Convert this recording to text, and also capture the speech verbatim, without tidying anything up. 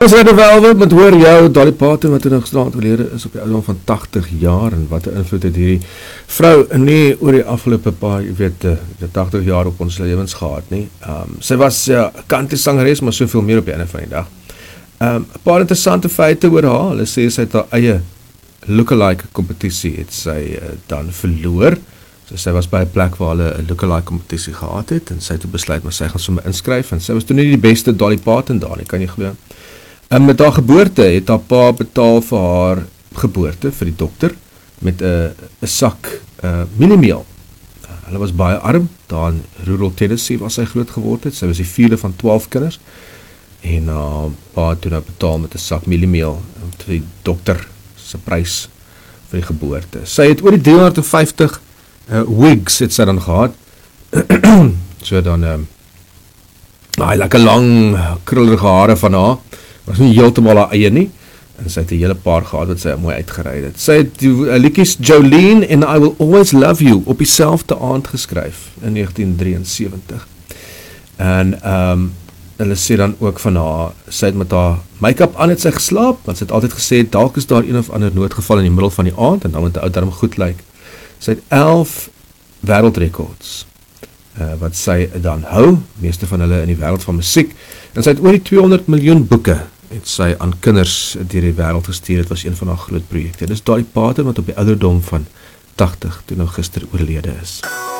Is dit wel met hoor jou Dolly Parton wat nou gisterand oorlede is op die ouderdom van tachtig jaar en wat 'n invloed het hierdie vrou nie oor die afgelope paar, jy weet, die tachtig jaar op ons lewens gehad nie. Um, sy was 'n uh, country sangeres, maar soveel meer op die einde van die dag. Um, 'n paar interessante feite oor haar. Hulle sê sy het haar eie lookalike kompetisie het sy uh, dan verloor. So sy was by 'n plek waar hulle 'n lookalike kompetisie gehad het en sy het besluit maar sy gaan sommer inskryf en sy was toe nie die beste Dolly Parton daar nie, kan jy glo. En met haar geboorte het haar pa betaal vir haar geboorte vir die dokter met 'n 'n sak uh, mieliemeel. Uh, hulle was baie arm, daar in rural Tennessee was sy groot geword het. Sy was die vierde van twaalf kinders en uh, pa het toe nou betaal met 'n sak mieliemeel vir die dokter se prys vir die geboorte. Sy het oor die driehonderdvyftig uh, wigs het sy dan gehad. So dan um, hy lekker lang krullerige hare van haar. Was nie heeltemal haar eie nie, en sy het 'n hele paar gehad wat sy mooi uitgery het. Sy het die uh, liedjies Jolene en I Will Always Love You op dieselfde aand geskryf in negentien drieënsewentig. En um, hulle sê dan ook van haar, sy het met haar make-up aan het sy geslaap, want sy het altyd gesê, dalk is daar een of ander noodgeval in die middel van die aand, en dan moet die ou darm goed lyk. Sy het elf wêreldrekords, uh, wat sy dan hou, meeste van hulle in die wêreld van musiek, en sy het oor die tweehonderd miljoen boeke, het sy aan kinders deur die wêreld gestuur. Het was een van haar groot projekte. Dis Dolly Parton wat op die ouderdom van tachtig toe nou gister oorlede is.